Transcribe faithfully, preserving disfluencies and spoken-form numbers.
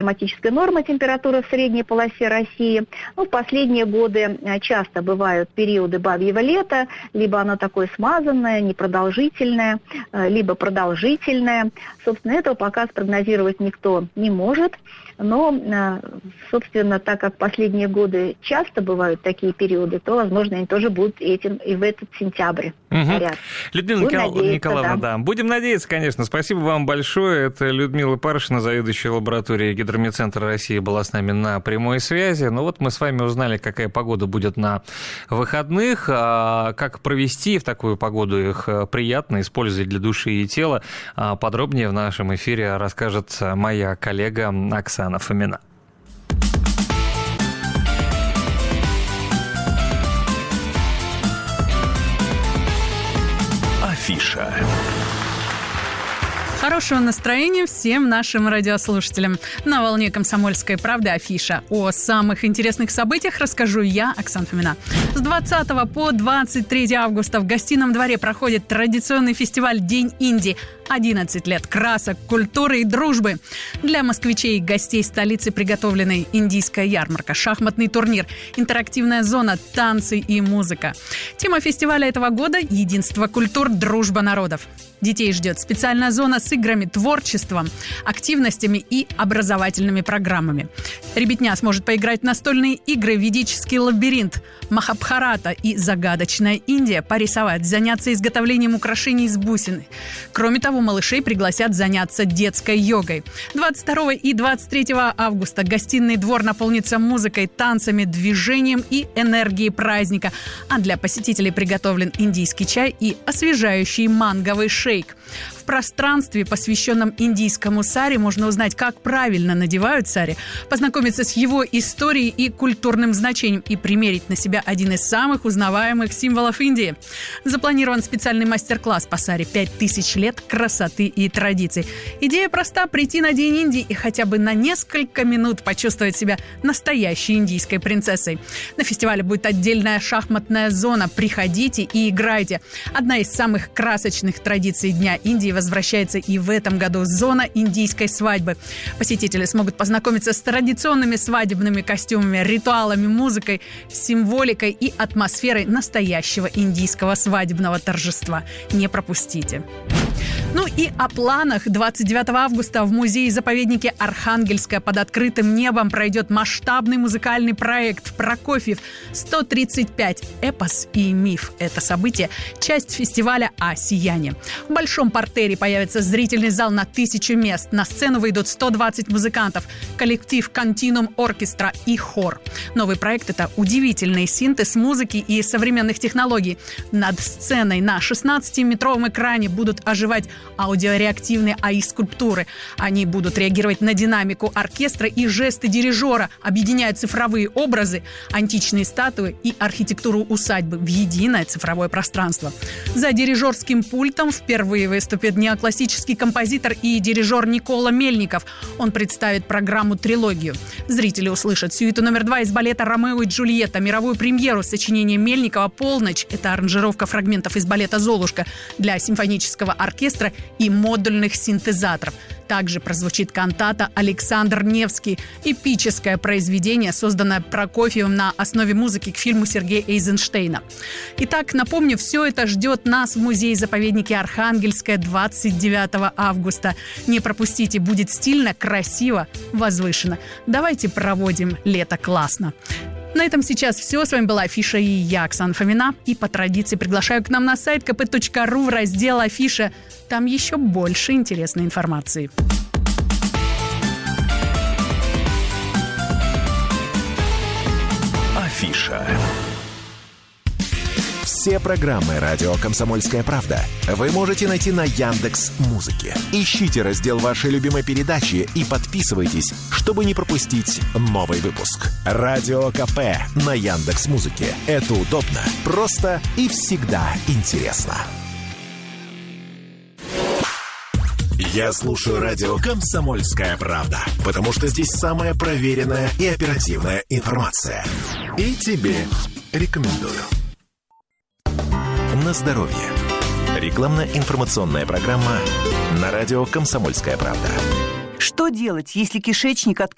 климатической нормы температуры в средней полосе России. Ну, в последние годы часто бывают периоды бабьего лета, либо оно такое смазанное, непродолжительное, либо продолжительное. Собственно, этого пока спрогнозировать никто не может. Но, собственно, так как последние годы часто бывают такие периоды, то, возможно, они тоже будут этим и в этот сентябрь. Угу. Людмила Никол... Николаевна, да. да. Будем надеяться, конечно. Спасибо вам большое. Это Людмила Паршина, заведующая лабораторией Гидромедцентра России, была с нами на прямой связи. Ну вот мы с вами узнали, какая погода будет на выходных, а как провести в такую погоду их приятно, использовать для души и тела. Подробнее в нашем эфире расскажет моя коллега Оксана Фомина. Афиша. Хорошего настроения всем нашим радиослушателям. На волне «Комсомольской правды» афиша. О самых интересных событиях расскажу я, Оксана Фомина. С двадцатого по двадцать третье августа в Гостином дворе проходит традиционный фестиваль «День Индии». одиннадцать лет красок, культуры и дружбы. Для москвичей и гостей столицы приготовлены индийская ярмарка, шахматный турнир, интерактивная зона, танцы и музыка. Тема фестиваля этого года – единство культур, дружба народов. Детей ждет специальная зона с играми, творчеством, активностями и образовательными программами. Ребятня сможет поиграть в настольные игры «Ведический лабиринт», «Махабхарата» и «Загадочная Индия», порисовать, заняться изготовлением украшений из бусин. Кроме того, малышей пригласят заняться детской йогой. двадцать второго и двадцать третьего августа гостиный двор наполнится музыкой, танцами, движением и энергией праздника. А для посетителей приготовлен индийский чай и освежающий манговый шейк. В пространстве, посвященном индийскому сари, можно узнать, как правильно надевают сари, познакомиться с его историей и культурным значением и примерить на себя один из самых узнаваемых символов Индии. Запланирован специальный мастер-класс по сари «пять тысяч лет красоты и традиций». Идея проста – прийти на День Индии и хотя бы на несколько минут почувствовать себя настоящей индийской принцессой. На фестивале будет отдельная шахматная зона. Приходите и играйте. Одна из самых красочных традиций Дня Индии возвращается и в этом году — зона индийской свадьбы. Посетители смогут познакомиться с традиционными свадебными костюмами, ритуалами, музыкой, символикой и атмосферой настоящего индийского свадебного торжества. Не пропустите. Ну и о планах. двадцать девятого августа в музее-заповеднике Архангельская под открытым небом пройдет масштабный музыкальный проект «Прокофьев сто тридцать пять. Эпос и миф». Это событие – часть фестиваля «А сияние». В большом портере появится зрительный зал на тысячу мест. На сцену выйдут сто двадцать музыкантов, коллектив «Континуум Оркестра» и хор. Новый проект – это удивительный синтез музыки и современных технологий. Над сценой на шестнадцатиметровом экране будут оживать аудиореактивные эй ай скульптуры. Они будут реагировать на динамику оркестра и жесты дирижера, объединяя цифровые образы, античные статуи и архитектуру усадьбы в единое цифровое пространство. За дирижерским пультом впервые выступит неоклассический композитор и дирижер Никола Мельников. Он представит программу-трилогию. Зрители услышат сюиту номер два из балета «Ромео и Джульетта», мировую премьеру сочинения Мельникова «Полночь». Это аранжировка фрагментов из балета «Золушка» для симфонического оркестра и модульных синтезаторов. Также прозвучит кантата «Александр Невский», эпическое произведение, созданное Прокофьевым на основе музыки к фильму Сергея Эйзенштейна. Итак, напомню, все это ждет нас в музее-заповеднике Архангельская двадцать девятого августа. Не пропустите, будет стильно, красиво, возвышенно. Давайте проводим лето классно. На этом сейчас все. С вами была Афиша и я, Оксана Фомина. И по традиции приглашаю к нам на сайт ка пэ точка ру в раздел «Афиша». Там еще больше интересной информации. Афиша. Все программы «Радио Комсомольская правда» вы можете найти на Яндекс.Музыке. Ищите раздел вашей любимой передачи и подписывайтесь, чтобы не пропустить новый выпуск. Радио КП на Яндекс.Музыке. Это удобно, просто и всегда интересно. Я слушаю радио «Комсомольская правда», потому что здесь самая проверенная и оперативная информация. И тебе рекомендую. На здоровье. Рекламно-информационная программа на радио «Комсомольская правда». Что делать, если кишечник открыт?